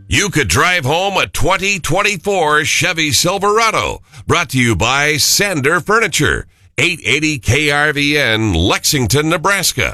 You could drive home a 2024 Chevy Silverado. Brought to you by Sander Furniture. 880 KRVN, Lexington, Nebraska.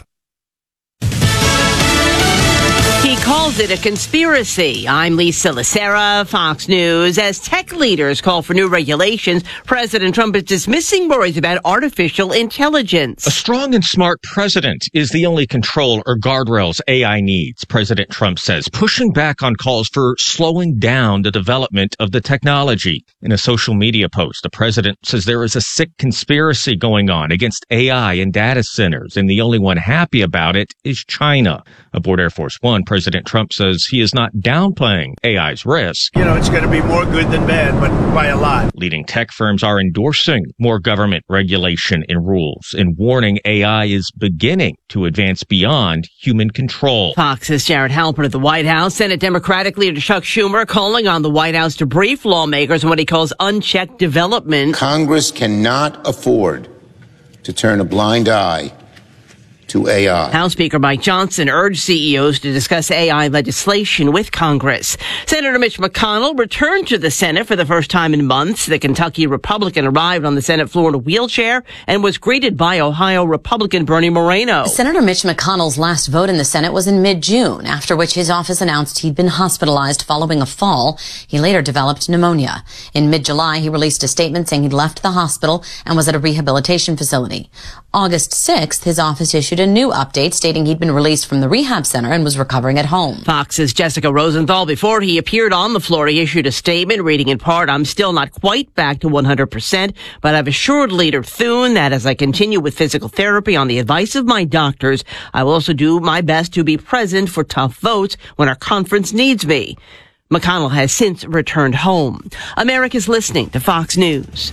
He calls it a conspiracy. I'm Lisa Lacera, Fox News. As tech leaders call for new regulations, President Trump is dismissing worries about artificial intelligence. A strong and smart president is the only control or guardrails AI needs, President Trump says, pushing back on calls for slowing down the development of the technology. In a social media post, the president says there is a sick conspiracy going on against AI and data centers, and the only one happy about it is China. Aboard Air Force One, President Trump says he is not downplaying AI's risk. It's going to be more good than bad, but by a lot. Leading tech firms are endorsing more government regulation and rules and warning AI is beginning to advance beyond human control. Fox's Jared Halpern at the White House. Senate Democratic leader Chuck Schumer calling on the White House to brief lawmakers on what he calls unchecked development. Congress cannot afford to turn a blind eye to AI. House Speaker Mike Johnson urged CEOs to discuss AI legislation with Congress. Senator Mitch McConnell returned to the Senate for the first time in months. The Kentucky Republican arrived on the Senate floor in a wheelchair and was greeted by Ohio Republican Bernie Moreno. Senator Mitch McConnell's last vote in the Senate was in mid-June, after which his office announced he'd been hospitalized following a fall. He later developed pneumonia. In mid-July, he released a statement saying he'd left the hospital and was at a rehabilitation facility. August 6th, his office issued a new update stating he'd been released from the rehab center and was recovering at home. Fox's Jessica Rosenthal, before he appeared on the floor, he issued a statement reading in part, "I'm still not quite back to 100%, but I've assured Leader Thune that as I continue with physical therapy on the advice of my doctors, I will also do my best to be present for tough votes when our conference needs me." McConnell has since returned home. America's listening to Fox News.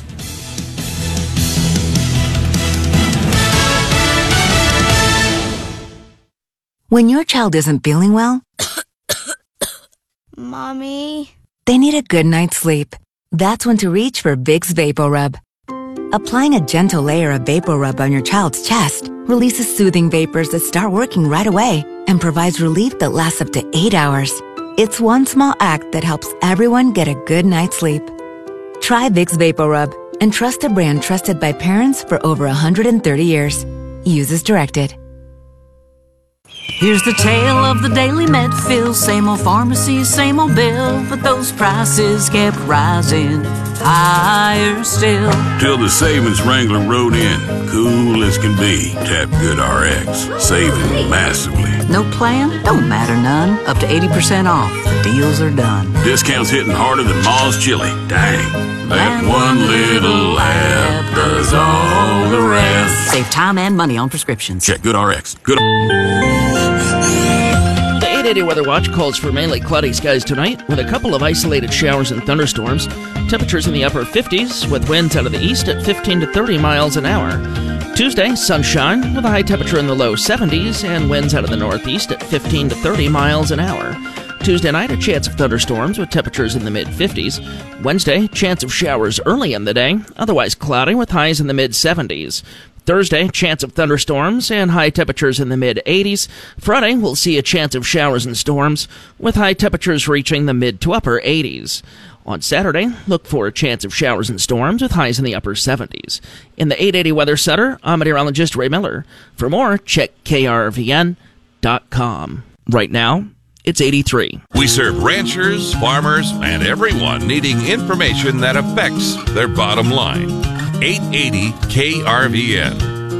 When your child isn't feeling well, Mommy, they need a good night's sleep. That's when to reach for Vicks VapoRub. Applying a gentle layer of VapoRub on your child's chest releases soothing vapors that start working right away and provides relief that lasts up to 8 hours. It's one small act that helps everyone get a good night's sleep. Try Vicks VapoRub and trust a brand trusted by parents for over 130 years. Use as directed. Here's the tale of the daily Medfill. Same old pharmacy, same old bill, but those prices kept rising higher still. Till the savings wrangler rode in, cool as can be. Tap Good RX, saving massively. No plan? Don't matter none. Up to 80% off. The deals are done. Discounts hitting harder than Ma's chili. Dang, that one little app does all the rest. Save time and money on prescriptions. Check Good RX. Good. The 880 Weather Watch calls for mainly cloudy skies tonight with a couple of isolated showers and thunderstorms. Temperatures in the upper 50s with winds out of the east at 15 to 30 miles an hour. Tuesday, sunshine with a high temperature in the low 70s and winds out of the northeast at 15 to 30 miles an hour. Tuesday night, a chance of thunderstorms with temperatures in the mid-50s. Wednesday, chance of showers early in the day, otherwise cloudy with highs in the mid-70s. Thursday, chance of thunderstorms and high temperatures in the mid-80s. Friday, we'll see a chance of showers and storms with high temperatures reaching the mid to upper 80s. On Saturday, look for a chance of showers and storms with highs in the upper 70s. In the 880 Weather Center, I'm meteorologist Ray Miller. For more, check krvn.com. Right now, it's 83. We serve ranchers, farmers, and everyone needing information that affects their bottom line. 880 KRVN.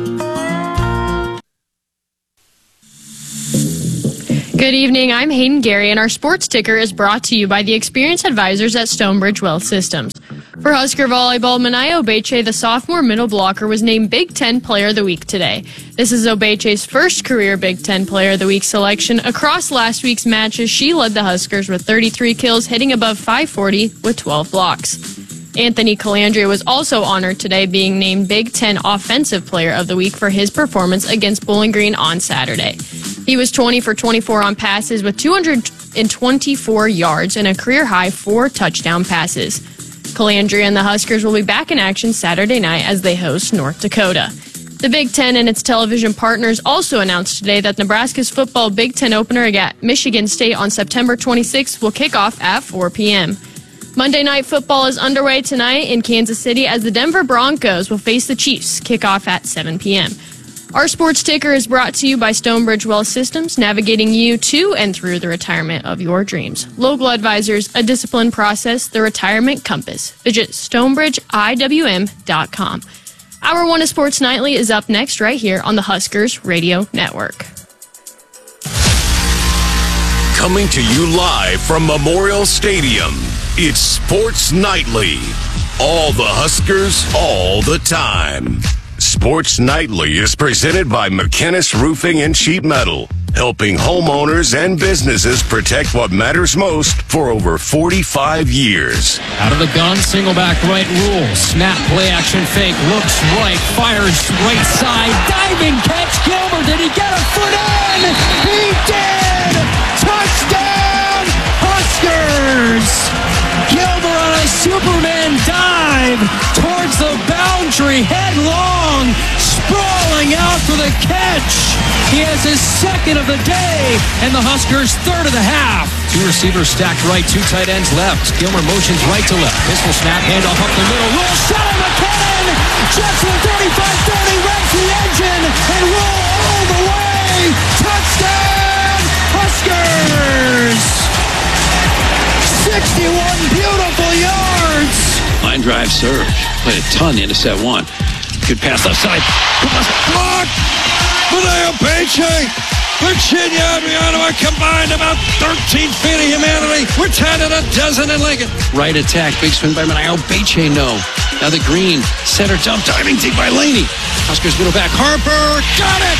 Good evening, I'm Hayden Gary, and our sports ticker is brought to you by the experienced advisors at Stonebridge Wealth Systems. For Husker volleyball, Manayo Obeche, the sophomore middle blocker, was named Big Ten Player of the Week today. This is Obeche's first career Big Ten Player of the Week selection. Across last week's matches, she led the Huskers with 33 kills, hitting above .540 with 12 blocks. Anthony Calandria was also honored today, being named Big Ten Offensive Player of the Week for his performance against Bowling Green on Saturday. He was 20 for 24 on passes with 224 yards and a career-high 4 touchdown passes. Calandria and the Huskers will be back in action Saturday night as they host North Dakota. The Big Ten and its television partners also announced today that Nebraska's football Big Ten opener against Michigan State on September 26th will kick off at 4 p.m. Monday Night Football is underway tonight in Kansas City as the Denver Broncos will face the Chiefs, kickoff at 7 p.m. Our sports ticker is brought to you by Stonebridge Wealth Systems, navigating you to and through the retirement of your dreams. Local Advisors, a disciplined process, the retirement compass. Visit StonebridgeIWM.com. Hour 1 of Sports Nightly is up next right here on the Huskers Radio Network. Coming to you live from Memorial Stadium, it's Sports Nightly. All the Huskers, all the time. Sports Nightly is presented by McKinnis Roofing and Sheet Metal, helping homeowners and businesses protect what matters most for over 45 years. Out of the gun, single back right rule. Snap, play action fake, looks right, fires right side, diving catch. Gilbert, did he get a foot in? He did! Touchdown, Huskers! Gilbert on a Superman dive towards the boundary, headlong, sprawling out for the catch. He has his second of the day, and the Huskers' third of the half. Two receivers stacked right, two tight ends left. Gilmer motions right to left. Pistol snap, handoff up the middle. Roll shot of McKinnon. Jetson 35-30, revs the engine, and roll all the way. Touchdown, Huskers! 61 beautiful yards. Line drive serve. Played a ton into set one. Good pass left side. Block! Maneo Beche! Virginia and Rihanna are combined about 13 feet of humanity. We're 10 and a dozen in Lincoln. Right attack. Big spin by Maneo Beche. No. Now the green. Center dump. Diving deep by Laney. Huskers middle back. Harper. Got it!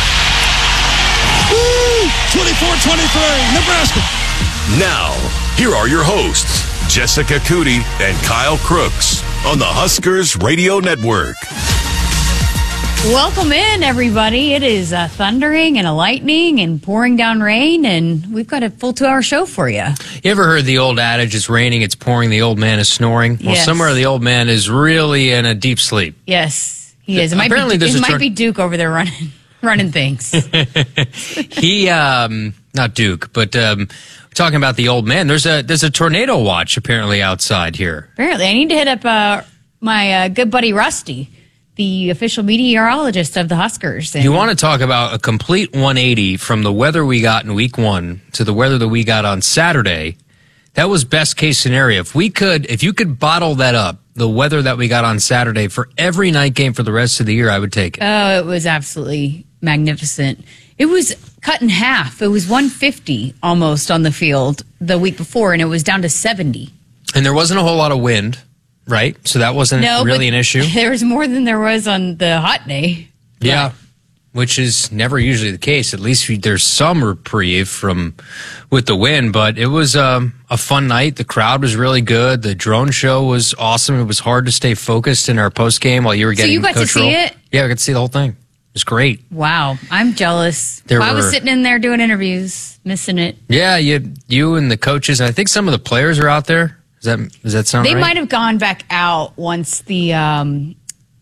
Woo! 24-23. Nebraska. Now, here are your hosts, Jessica Cootie and Kyle Crooks on the Huskers Radio Network. Welcome in, everybody. It is thundering and a lightning and pouring down rain, and we've got a full 2-hour show for you. You ever heard the old adage, it's raining, it's pouring, the old man is snoring? Well, Yes. somewhere the old man is really in a deep sleep. Yes, he is. It might, Apparently be, there's it a might be Duke over there running things. He, not Duke, but talking about the old man, there's a tornado watch apparently outside here. Apparently, I need to hit up my good buddy Rusty, the official meteorologist of the Huskers. And You want to talk about a complete 180 from the weather we got in week 1 to the weather that we got on Saturday. That was best case scenario. If you could bottle that up, the weather that we got on Saturday for every night game for the rest of the year, I would take it. Oh, it was absolutely magnificent. It was cut in half. It was 150 almost on the field the week before, and it was down to 70. And there wasn't a whole lot of wind, right? So that wasn't really an issue. There was more than there was on the hot day. Yeah, which is never usually the case. At least there's some reprieve with the wind, but it was a fun night. The crowd was really good. The drone show was awesome. It was hard to stay focused in our post game while you were getting. So you got to see it? Yeah, I got to see the whole thing. It was great. Wow, I'm jealous. I was sitting in there doing interviews, missing it. Yeah, you and the coaches. I think some of the players are out there. Does that sound right? They might have gone back out once they all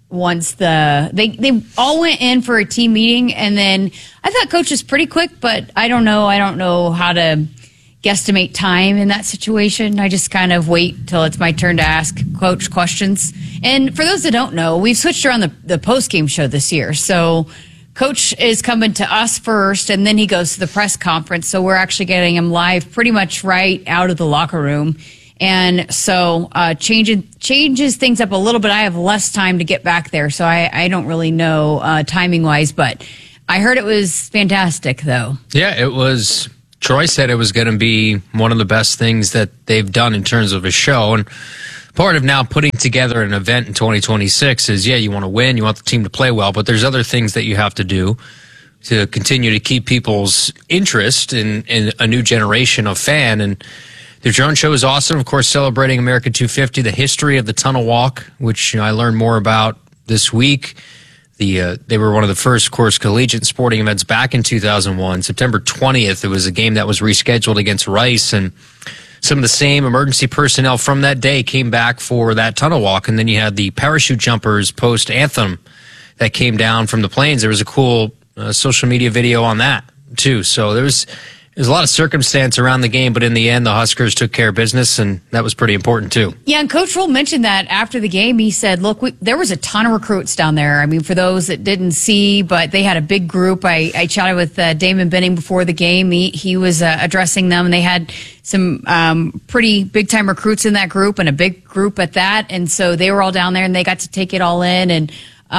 went in for a team meeting, and then I thought coach was pretty quick, but I don't know how to guesstimate time in that situation. I just kind of wait till it's my turn to ask coach questions. And for those that don't know, we've switched around the post-game show this year. So coach is coming to us first, and then he goes to the press conference. So we're actually getting him live pretty much right out of the locker room. And so changes things up a little bit. I have less time to get back there, so I don't really know timing-wise. But I heard it was fantastic, though. Yeah, it was. Troy said it was going to be one of the best things that they've done in terms of a show. And part of now putting together an event in 2026 is, you want to win, you want the team to play well, but there's other things that you have to do to continue to keep people's interest in a new generation of fan. And the drone show is awesome. Of course, celebrating America 250, the history of the Tunnel Walk, which I learned more about this week. They were one of the first, of course, collegiate sporting events back in 2001. September 20th, it was a game that was rescheduled against Rice, and some of the same emergency personnel from that day came back for that tunnel walk. And then you had the parachute jumpers post-anthem that came down from the planes. There was a cool social media video on that too. So there's a lot of circumstance around the game, but in the end, the Huskers took care of business, and that was pretty important too. Yeah, and Coach Rule mentioned that after the game. He said, look, there was a ton of recruits down there. I mean, for those that didn't see, but they had a big group. I chatted with Damon Benning before the game. He was addressing them, and they had some pretty big-time recruits in that group, and a big group at that. And so they were all down there, and they got to take it all in, and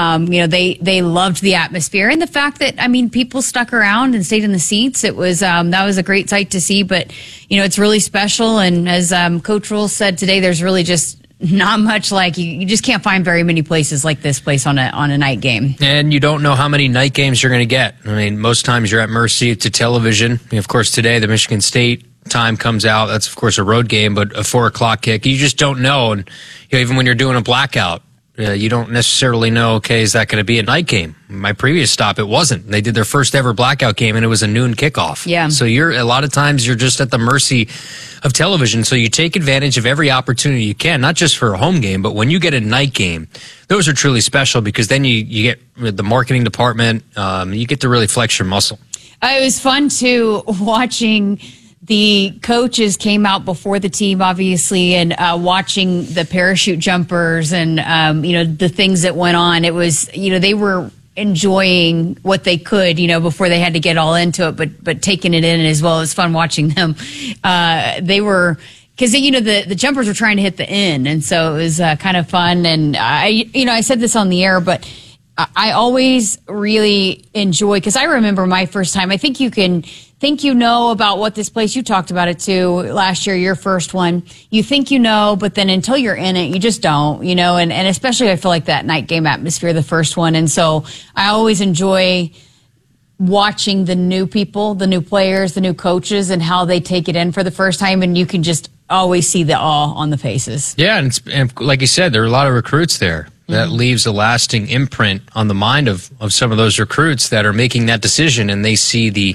they loved the atmosphere and the fact that, I mean, people stuck around and stayed in the seats. It was, that was a great sight to see, but, it's really special. And as, Coach Rule said today, there's really just not much like you just can't find very many places like this place on a night game. And you don't know how many night games you're going to get. I mean, most times you're at mercy to television. I mean, of course, today the Michigan State time comes out. That's, of course, a road game, but a 4:00 kick. You just don't know. And even when you're doing a blackout, you don't necessarily know, okay, is that going to be a night game? My previous stop, it wasn't. They did their first ever blackout game, and it was a noon kickoff. Yeah. So a lot of times you're just at the mercy of television. So you take advantage of every opportunity you can, not just for a home game, but when you get a night game, those are truly special because then you get the marketing department, you get to really flex your muscle. It was fun, too, watching the coaches came out before the team, obviously, and watching the parachute jumpers and, the things that went on. It was, they were enjoying what they could, before they had to get all into it, but taking it in as well. It was fun watching them. They were, because, the jumpers were trying to hit the end. And so it was kind of fun. And I said this on the air, but I always really enjoy, because I remember my first time. I think you can think about what this place, you talked about it too last year, your first one. You think but then until you're in it, you just don't, and especially I feel like that night game atmosphere, the first one. And so I always enjoy watching the new people, the new players, the new coaches, and how they take it in for the first time. And you can just always see the awe on the faces. Yeah, and like you said, there are a lot of recruits there. That leaves a lasting imprint on the mind of some of those recruits that are making that decision, and they see the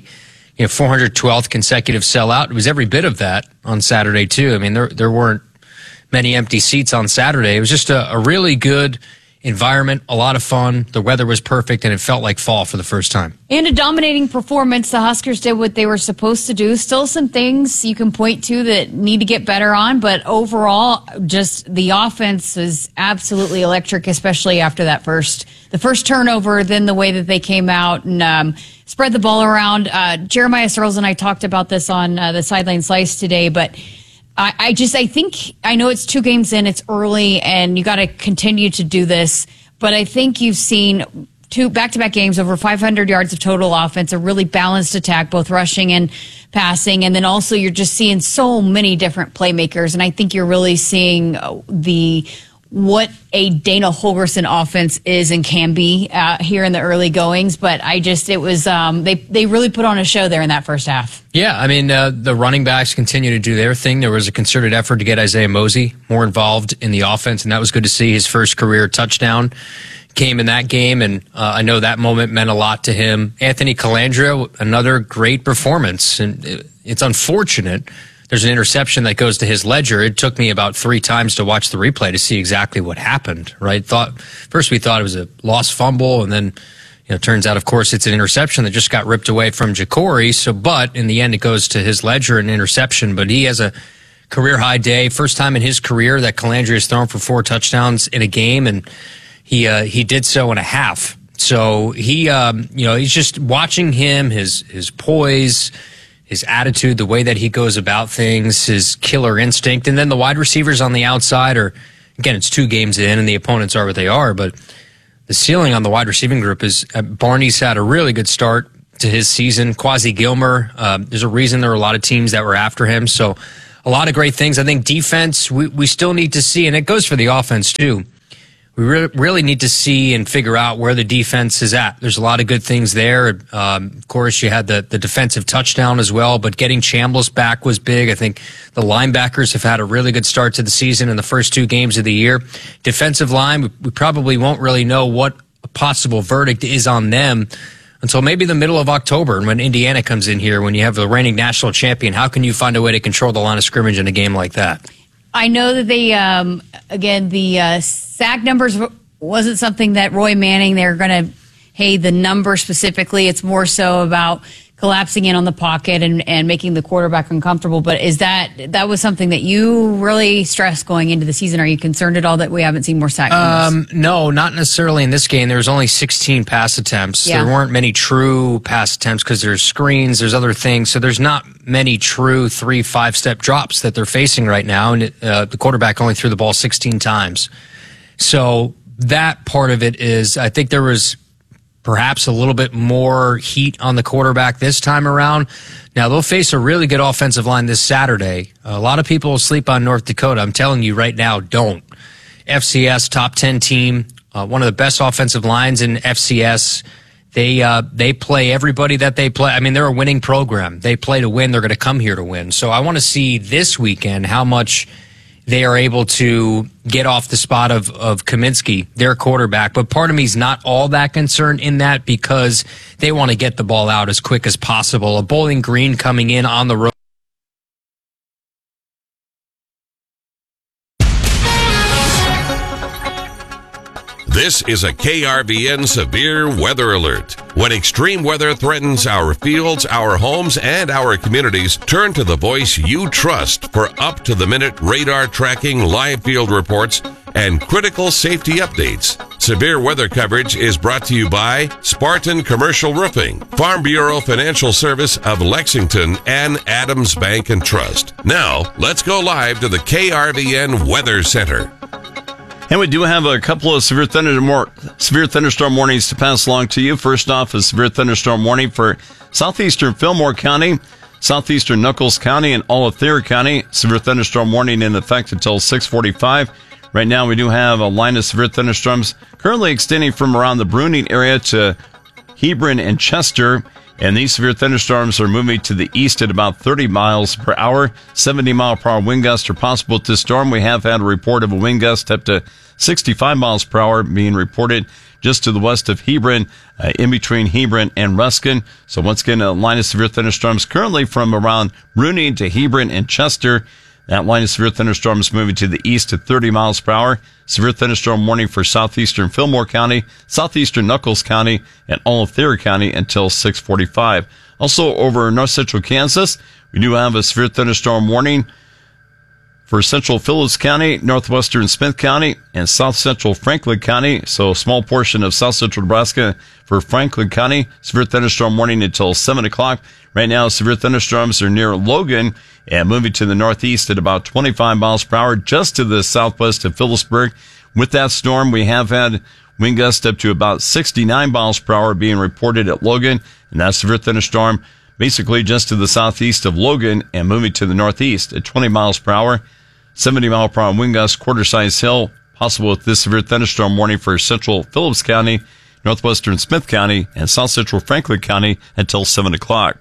412th consecutive sellout. It was every bit of that on Saturday too. I mean, there weren't many empty seats on Saturday. It was just a really good environment, a lot of fun. The weather was perfect, and it felt like fall for the first time. And a dominating performance. The Huskers did what they were supposed to do. Still some things you can point to that need to get better on, but overall, just the offense is absolutely electric, especially after the first turnover, then the way that they came out and spread the ball around. Jeremiah Searles and I talked about this on the Sideline Slice today, but I know it's 2 games in, it's early, and you got to continue to do this. But I think you've seen 2 back-to-back games, over 500 yards of total offense, a really balanced attack, both rushing and passing. And then also you're just seeing so many different playmakers. And I think you're really seeing what a Dana Holgorsen offense is and can be here in the early goings. But it was they really put on a show there in that first half. Yeah, I mean, the running backs continue to do their thing. There was a concerted effort to get Isaiah Mosey more involved in the offense, and that was good to see. His first career touchdown came in that game, and I know that moment meant a lot to him. Anthony Calandra, another great performance, and it's unfortunate. There's an interception that goes to his ledger. It took me about 3 times to watch the replay to see exactly what happened, right? First we thought it was a lost fumble, and then turns out, of course, it's an interception that just got ripped away from Ja'Cory. But in the end, it goes to his ledger, an interception. But he has a career-high day. First time in his career that Calandra has thrown for 4 touchdowns in a game, and he did so in a half. So he's just watching him, his poise, his attitude, the way that he goes about things, his killer instinct. And then the wide receivers on the outside again, it's 2 games in and the opponents are what they are, but the ceiling on the wide receiving group is Barney's had a really good start to his season. Quasi Gilmer, there's a reason there were a lot of teams that were after him. So a lot of great things. I think defense, we still need to see, and it goes for the offense too. We really need to see and figure out where the defense is at. There's a lot of good things there. Of course, you had the defensive touchdown as well, but getting Chambliss back was big. I think the linebackers have had a really good start to the season in the first 2 games of the year. Defensive line, we probably won't really know what a possible verdict is on them until maybe the middle of October. And when Indiana comes in here, when you have the reigning national champion, how can you find a way to control the line of scrimmage in a game like that? I know that they, the sack numbers wasn't something that Roy Manning, they're going to, hey, the number specifically. It's more so about collapsing in on the pocket and making the quarterback uncomfortable. But is that was something that you really stressed going into the season? Are you concerned at all that we haven't seen more sack numbers? No, not necessarily in this game. There was only 16 pass attempts. Yeah. There weren't many true pass attempts because there's screens, there's other things. So there's not many true 3-5-step drops that they're facing right now. And the quarterback only threw the ball 16 times. So that part of it is, I think there was perhaps a little bit more heat on the quarterback this time around. Now, they'll face a really good offensive line this Saturday. A lot of people will sleep on North Dakota. I'm telling you right now, don't. FCS, top 10 team, one of the best offensive lines in FCS. They play everybody that they play. I mean, they're a winning program. They play to win. They're going to come here to win. So I want to see this weekend how much they are able to get off the spot of Kaminsky, their quarterback. But part of me is not all that concerned in that because they want to get the ball out as quick as possible. A Bowling Green coming in on the road. This is a KRVN severe weather alert. When extreme weather threatens our fields, our homes, and our communities, turn to the voice you trust for up-to-the-minute radar tracking, live field reports, and critical safety updates. Severe weather coverage is brought to you by Spartan Commercial Roofing, Farm Bureau Financial Service of Lexington, and Adams Bank and Trust. Now, let's go live to the KRVN Weather Center. And we do have a couple of severe thunderstorm warnings to pass along to you. First off, a severe thunderstorm warning for southeastern Fillmore County, southeastern Nuckolls County, and all of Thayer County. Severe thunderstorm warning in effect until 6:45. Right now, we do have a line of severe thunderstorms currently extending from around the Bruning area to Hebron and Chester. And these severe thunderstorms are moving to the east at about 30 miles per hour. 70-mile-per-hour wind gusts are possible with this storm. We have had a report of a wind gust up to 65 miles per hour being reported just to the west of Hebron, in between Hebron and Ruskin. So once again, a line of severe thunderstorms currently from around Bruning to Hebron and Chester. That line of severe thunderstorms moving to the east at 30 miles per hour. Severe thunderstorm warning for southeastern Fillmore County, southeastern Nuckolls County, and all of Thayer County until 6:45. Also over north central Kansas, we do have a severe thunderstorm warning for central Phillips County, northwestern Smith County, and south central Franklin County. So a small portion of south central Nebraska for Franklin County. Severe thunderstorm warning until 7 o'clock. Right now, severe thunderstorms are near Logan and moving to the northeast at about 25 miles per hour, just to the southwest of Phillipsburg. With that storm, we have had wind gusts up to about 69 miles per hour being reported at Logan, and that severe thunderstorm basically just to the southeast of Logan and moving to the northeast at 20 miles per hour. 70-mile-per-hour wind gusts, quarter-size hail possible with this severe thunderstorm warning for central Phillips County, northwestern Smith County, and south central Franklin County until 7 o'clock.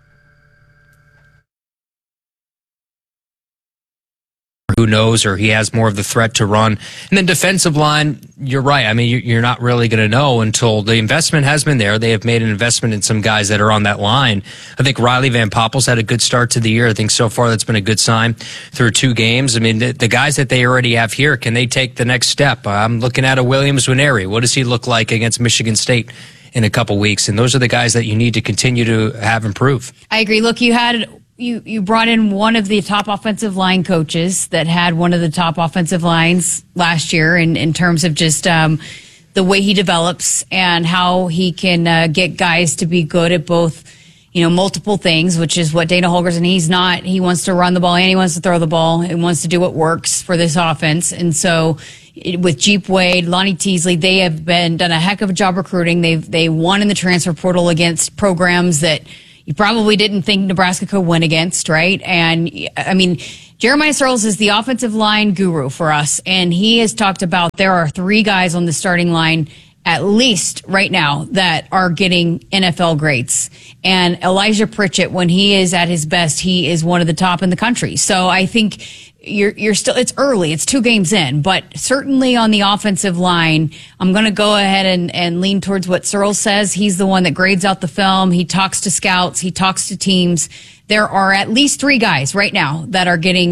Who knows, or he has more of the threat to run. And then defensive line, you're right. I mean, you're not really going to know until the investment has been there. They have made an investment in some guys that are on that line. I think Riley Van Poppel's had a good start to the year. I think so far that's been a good sign through 2 games. I mean, the guys that they already have here, can they take the next step? I'm looking at a Williams Nwaneri. What does he look like against Michigan State in a couple weeks? And those are the guys that you need to continue to have improve. I agree. Look, you brought in one of the top offensive line coaches that had one of the top offensive lines last year in terms of just the way he develops and how he can get guys to be good at both, multiple things, which is what Dana Holgorsen, he's not. He wants to run the ball and he wants to throw the ball and wants to do what works for this offense. And so with Jeep Wade, Lonnie Teasley, they have done a heck of a job recruiting. They won in the transfer portal against programs that you probably didn't think Nebraska could win against, right? And I mean, Jeremiah Searles is the offensive line guru for us. And he has talked about there are 3 guys on the starting line, at least right now, that are getting NFL grades. And Elijah Pritchett, when he is at his best, he is one of the top in the country. So I think you're still, it's early, it's 2 games in, but certainly on the offensive line, I'm going to go ahead and lean towards what Searles says. He's the one that grades out the film. He talks to scouts. He talks to teams. There are at least 3 guys right now that are getting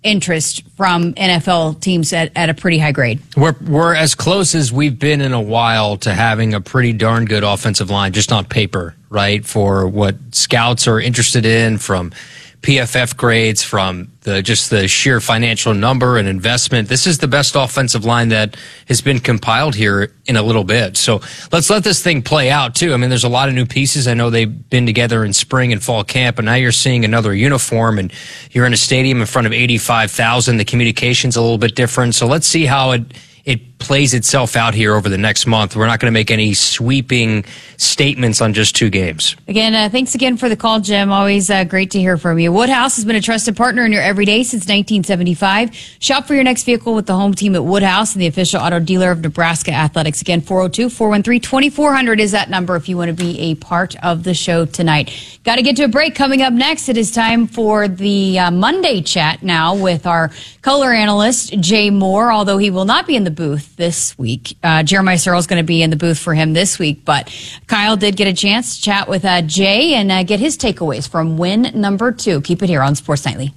interest from NFL teams at a pretty high grade. We're as close as we've been in a while to having a pretty darn good offensive line, just on paper, right? For what scouts are interested in, from PFF grades, from the sheer financial number and investment. This is the best offensive line that has been compiled here in a little bit. So let's let this thing play out too. I mean, there's a lot of new pieces. I know they've been together in spring and fall camp, and now you're seeing another uniform, and you're in a stadium in front of 85,000. The communication's a little bit different. So let's see how it plays itself out here over the next month. We're not going to make any sweeping statements on just 2 games. Again, thanks again for the call, Jim. Always great to hear from you. Woodhouse has been a trusted partner in your everyday since 1975. Shop for your next vehicle with the home team at Woodhouse and the official auto dealer of Nebraska Athletics. Again, 402-413-2400 is that number if you want to be a part of the show tonight. Got to get to a break. Coming up next, it is time for the Monday chat now with our color analyst, Jay Moore, although he will not be in the booth this week. Jeremiah Searle is going to be in the booth for him this week, but Kyle did get a chance to chat with Jay and get his takeaways from win number 2. Keep it here on Sports Nightly.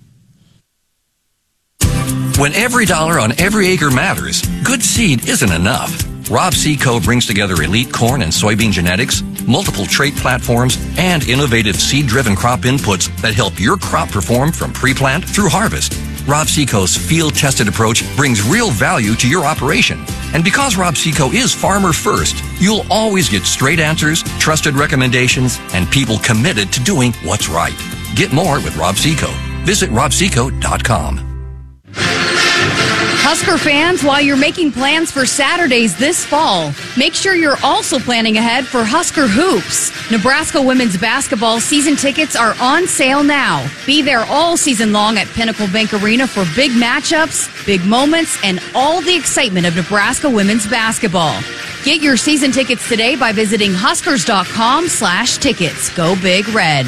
When every dollar on every acre matters, good seed isn't enough. Rob Seco brings together elite corn and soybean genetics, multiple trait platforms, and innovative seed-driven crop inputs that help your crop perform from pre-plant through harvest. Rob Seco's field-tested approach brings real value to your operation. And because Rob Seco is farmer first, you'll always get straight answers, trusted recommendations, and people committed to doing what's right. Get more with Rob Seco. Visit robseco.com. Husker fans, while you're making plans for Saturdays this fall, make sure you're also planning ahead for Husker Hoops. Nebraska women's basketball season tickets are on sale now. Be there all season long at Pinnacle Bank Arena for big matchups, big moments, and all the excitement of Nebraska women's basketball. Get your season tickets today by visiting huskers.com/tickets. Go Big Red.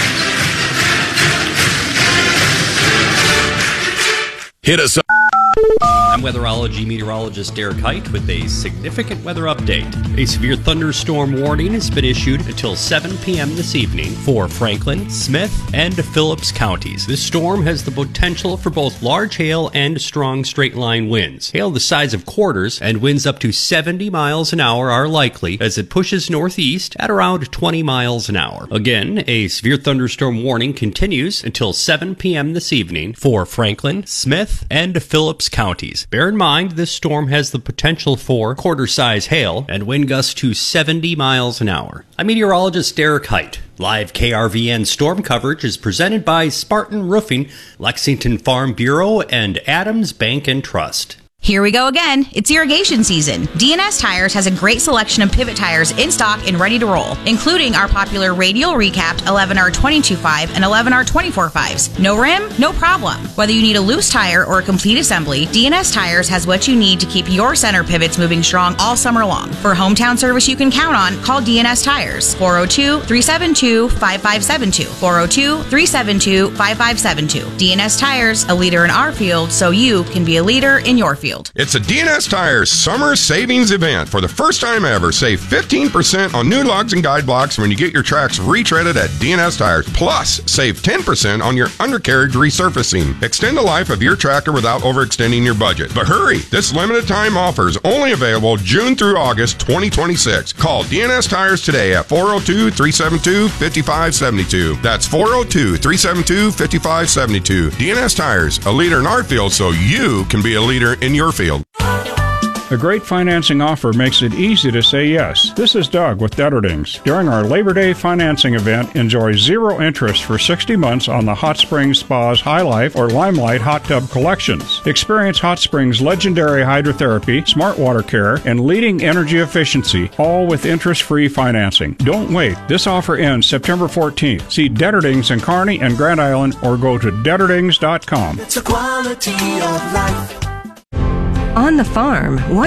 Hit us up. I'm weatherology meteorologist Derek Height with a significant weather update. A severe thunderstorm warning has been issued until 7 p.m. this evening for Franklin, Smith, and Phillips counties. This storm has the potential for both large hail and strong straight-line winds. Hail the size of quarters and winds up to 70 miles an hour are likely as it pushes northeast at around 20 miles an hour. Again, a severe thunderstorm warning continues until 7 p.m. this evening for Franklin, Smith, and Phillips counties. Bear in mind, this storm has the potential for quarter-size hail and wind gusts to 70 miles an hour. I'm meteorologist Derek Height. Live KRVN storm coverage is presented by Spartan Roofing, Lexington Farm Bureau, and Adams Bank and Trust. Here we go again. It's irrigation season. DNS Tires has a great selection of pivot tires in stock and ready to roll, including our popular radial recapped 11R22.5 and 11R24.5s. No rim? No problem. Whether you need a loose tire or a complete assembly, DNS Tires has what you need to keep your center pivots moving strong all summer long. For hometown service you can count on, call DNS Tires. 402-372-5572. 402-372-5572. DNS Tires, a leader in our field, so you can be a leader in your field. It's a DNS Tires summer savings event. For the first time ever, save 15% on new lugs and guide blocks when you get your tracks retreaded at DNS Tires. Plus, save 10% on your undercarriage resurfacing. Extend the life of your tractor without overextending your budget. But hurry! This limited time offer is only available June through August 2026. Call DNS Tires today at 402-372-5572. That's 402-372-5572. DNS Tires, a leader in our field, so you can be a leader in your field. A great financing offer makes it easy to say yes. This is Doug with Detterdings. During our Labor Day financing event, enjoy 0 interest for 60 months on the Hot Springs Spas High Life or Limelight Hot Tub collections. Experience Hot Springs' legendary hydrotherapy, smart water care, and leading energy efficiency, all with interest-free financing. Don't wait. This offer ends September 14th. See Detterdings in Kearney and Grand Island or go to Detterdings.com. It's a quality of life. On the farm,